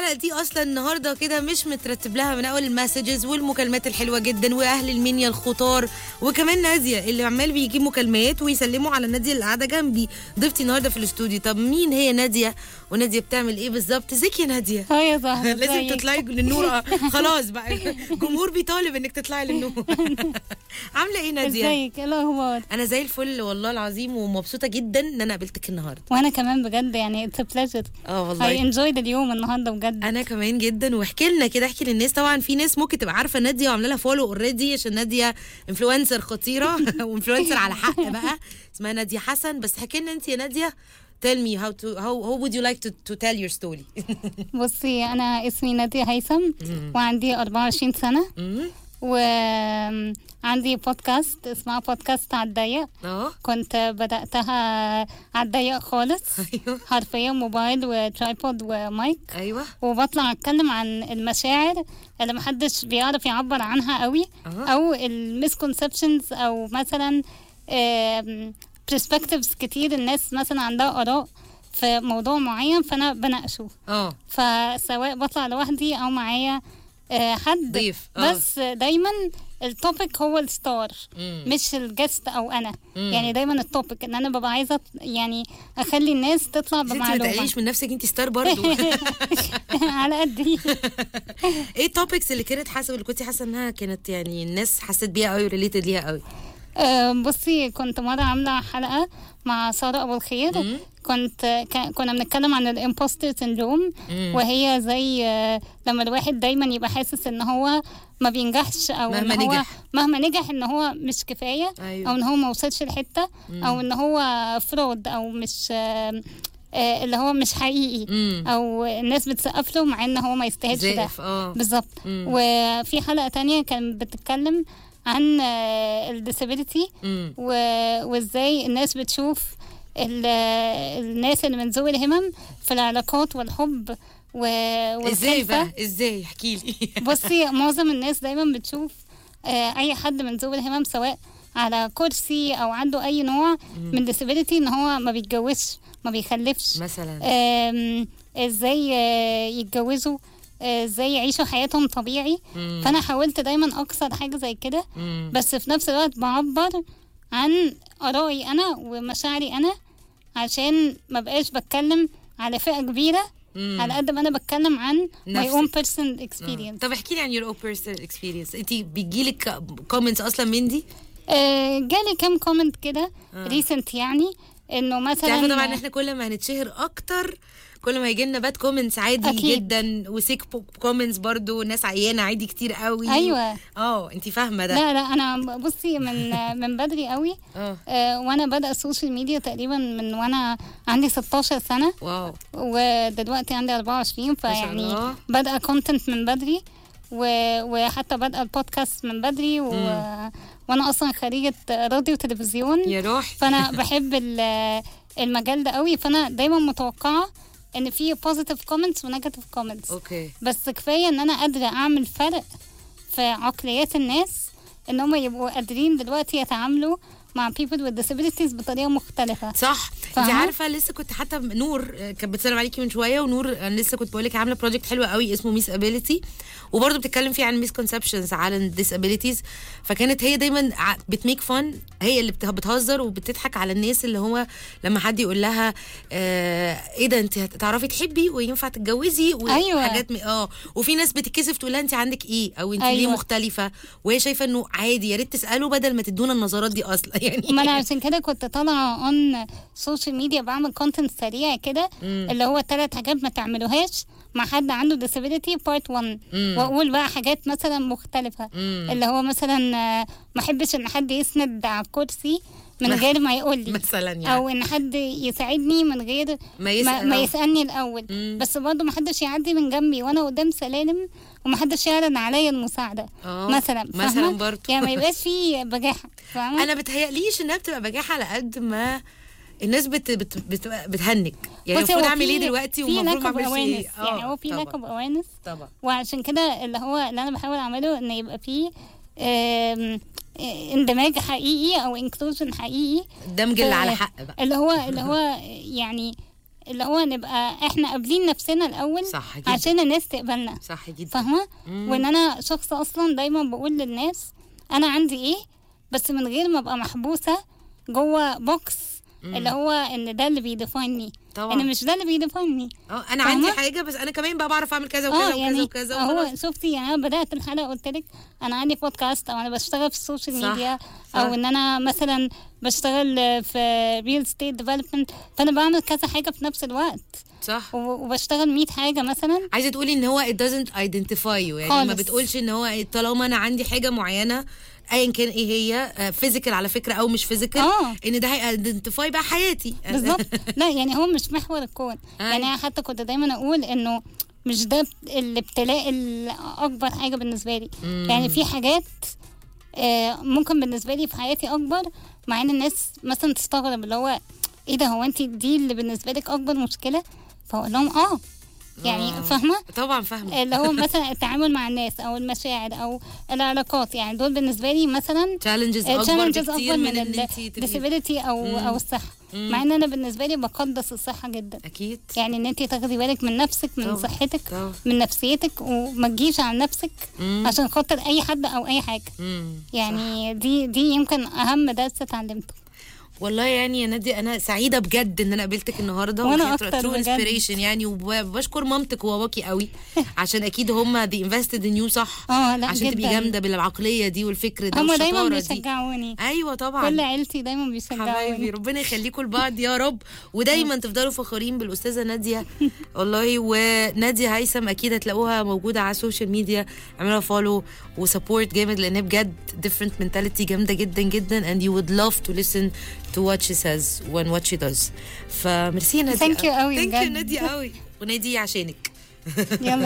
الحلقه دي اصلا النهارده كده مش مترتب لها من اول المسجز والمكالمات الحلوه جدا واهل المنيا الخطار وكمان ناديه اللي عمال بيجيب مكالمات ويسلموا على ناديه اللي قاعده جنبي ضيفتي النهارده في الاستوديو. طب مين هي ناديه وناديه بتعمل ايه بالظبط؟ ازيك يا ناديه؟ اه يا زهر لازم تطلعي للنور. خلاص بقى الجمهور بيطالب انك تطلعي للنور. عامله ايه ناديه؟ ازيك؟ ايه الاخبار؟ انا زي الفل والله العظيم ومبسوطه جدا ان انا قابلتك النهارده. وانا كمان بجد يعني اتس بليجر. والله اي انجويد اليوم النهارده بجد. انا كمان جدا. واحكي لنا كده، احكي للناس. طبعا في ناس ممكن تبقى عارفه ناديه وعامله لها فولو اوريدي عشان ناديه انفلونسر خطيره وانفلونسر على حق بقى، اسمها ناديه حسن. بس حكي لنا انت يا ناديه. Tell me how would you like to tell your story. بصي انا اسمي ناديه هيثم وعندي 24 سنه وعندي بودكاست اسمها بودكاست على الضيق. كنت بدأتها على الضيق خالص. ايوه حرفيا موبايل وترايبود ومايك. ايوه وبطلع اتكلم عن المشاعر اللي محدش بيعرف يعبر عنها قوي او المسكونسبشنز او مثلا perspectives كتير. الناس مثلا عندها آراء في موضوع معين فانا بناقشه. فسواء بطلع لوحدي او معايا حد ضيف. بس دايما التوبيك هو الستار مش الجست او انا. يعني دايما التوبيك ان انا ببقى عايزه يعني اخلي الناس تطلع بمعلومه. انت ما تقليش من نفسك، انت ستار برضو. على قدي. ايه التوبكس اللي كنت حاسه انها كانت يعني الناس حست بيها قوي وريليتد ليها قوي؟ بصي كنت مرة عاملة حلقة مع سارة أبو الخير. كنا بنتكلم عن الامبوستر سيندروم وهي زي لما الواحد دايما يبقى حاسس ان هو ما بينجحش او مهما نجح ان هو مش كفاية. أيوة. او ان هو ما وصلش لحتة او ان هو فرود او مش اللي هو مش حقيقي او الناس بتسقف له مع ان هو ما يستاهلش ده. بالظبط. وفي حلقة تانية كانت بتتكلم عن الديسابيليتي وازاي الناس بتشوف الناس اللي من ذوي الهمم في العلاقات والحب والخلفة. ازاي احكي لي. بصي معظم الناس دايما بتشوف اي حد من ذوي الهمم سواء على كرسي او عنده اي نوع من ديسابيليتي ان هو ما بيتجوزش ما بيخلفش مثلا. ازاي يتجوزوا، ازاي يعيشوا حياتهم طبيعي. فانا حاولت دايما اكسر حاجه زي كده بس في نفس الوقت بعبر عن ارائي انا ومشاعري انا عشان ما بقاش بتكلم على فئه كبيره على قد ما انا بتكلم عن my own personal experience. طب احكي لي عن your own personal experience. انتي بيجيلك كومنتس اصلا من دي؟ جالي كام كومنت كده ريسنت يعني انه مثلا طبعا احنا كل ما هنتشهر اكتر كل ما يجي لنا باد كومنتس عادي أكيد. جدا وسيك كومنتس برضو ناس عيانه عادي كتير قوي. ايوه انت فاهمه ده. لا انا بصي من بدري قوي. وانا بدأ السوشيال ميديا تقريبا من وانا عندي 16 سنه. واو. ودلوقتي عندي 24 فيعني بدأ كونتنت من بدري وحتى بدأ البودكاست من بدري وانا اصلا خريجه راديو وتلفزيون يا روح. فانا بحب المجال ده قوي. فانا دايما متوقعه ان في positive comments و negative comments. اوكي. بس كفايه ان انا قادره اعمل فرق في عقليات الناس ان هم يبقوا قادرين دلوقتي يتعاملوا مع people with disabilities بطريقه مختلفه. صح. انت عارفه لسه كنت حتى نور كانت بتسلم عليكي من شويه، ونور انا لسه كنت بقول لك عامله بروجكت حلو قوي اسمه ميس ابيليتي وبرضه بتتكلم فيه عن ميسكونسبشنز على الديسابيليتيز. فكانت هي دايما بتميك فن، هي اللي بتهزر وبتضحك على الناس اللي هو لما حد يقول لها ايه ده انت هتعرفي تحبي وينفع تتجوزي وحاجات وفي ناس بتتكسف تقول لها انت عندك ايه او انت ليه مختلفه وهي شايفه انه عادي يا ريت تساله بدل ما تدونا النظرات دي اصلا يعني. ما انا عشان كده كنت طالعه اون سوشيال ميديا بعمل كونتنت سريع كده اللي هو 3 حاجات ما تعملوهاش مع حد عنده disability part 1 واقول بقى حاجات مثلا مختلفه اللي هو مثلا ما احبش ان حد يسند على الكرسي من غير ما يقول لي مثلا يعني. او ان حد يساعدني من غير ما يسالني الاول. بس برضه ما حدش يعدي من جنبي وانا قدام سلالم وما حدش يعرض عليا المساعده مثلا برضه يعني ما يبقاش في بجاحه. انا بتهيأليش انها بتبقى بجاحه على قد ما الناس بتهنج يعني. المفروض اعمل ايه دلوقتي ومفروض ما اعملش ايه؟ يعني هو في لاك اوف اويرنس طبعا. وعشان كده اللي انا بحاول اعمله ان يبقى فيه اندماج حقيقي او انكلوجن حقيقي. الدمج اللي على حق بقى اللي هو يعني اللي هو نبقى احنا قابلين نفسنا الاول صح جدا. عشان الناس تقبلنا، صح جدا، فاهمه؟ وان انا شخص اصلا دايما بقول للناس انا عندي ايه، بس من غير ما ابقى محبوسه جوه بوكس اللي هو ان ده اللي بيديفايني، طبعا ان مش ده اللي بيديفايني. انا عندي حاجه بس انا كمان بقى بعرف اعمل كذا وكذا يعني وكذا هو شفتي يعني انا بدات الحلقه قلت لك انا عندي بودكاست، او انا بشتغل في السوشيال ميديا، او ان انا مثلا بشتغل في ريل ستيت ديفلوبمنت، فانا بعمل كذا حاجه في نفس الوقت، صح، وبشتغل 100 حاجه مثلا. عايزه تقولي ان هو it doesn't identify you، يعني خالص. ما بتقولش ان هو طالما انا عندي حاجه معينه ايا كان ايه هي، فيزيكال على فكره او مش فيزيكال، ان ده هيدنتيفاي بقى حياتي بالظبط. لا يعني هو مش محور الكون. يعني انا حتى كنت دايما اقول انه مش ده الابتلاء الاكبر حاجه بالنسبه لي. يعني في حاجات ممكن بالنسبه لي في حياتي اكبر، مع ان الناس مثلا تستغرب اللي هو ايه ده، هو انت دي اللي بالنسبه لك اكبر مشكله؟ فاقول لهم يعني فاهمه طبعا فاهمه اللي هو مثلا التعامل مع الناس او المشاعر او العلاقات، يعني دول بالنسبه لي مثلا challenges اكبر بكتير من الديسابيلتي او الصحه. مع ان انا بالنسبه لي بقدس الصحه جدا اكيد، يعني ان انت تاخدي بالك من نفسك، من طبعا. صحتك طبعا. من نفسيتك، وما تجيش على نفسك عشان خاطر اي حد او اي حاجه. يعني دي يمكن اهم درس اتعلمته. والله يعني يا نادية انا سعيده بجد ان انا قابلتك النهارده، وانا اكتر ترو انسبيريشن يعني، وبشكر مامتك وباباكي قوي عشان اكيد هم دي انفستد ان يو، صح؟ لا عشان تبقي جامده بالعقليه دي والفكر ده والشطاره دي. هم دايما بيشجعوني. ايوه طبعا، كل عيلتي دايما بيشجعوني. حبايبي ربنا يخليكم لبعض يا رب، ودايما تفضلوا فخورين بالاستاذه نادية والله. ونادية هيثم اكيد هتلاقوها موجوده على السوشيال ميديا، اعملوا فولو وسبورت جامد، لان بجد different mentality جامده جدا جدا، and you would love to listen to what she says and what she does. فميرسي نادية. ثانك يو قوي ثانك يو نادية قوي، ونادي عشانك. يلا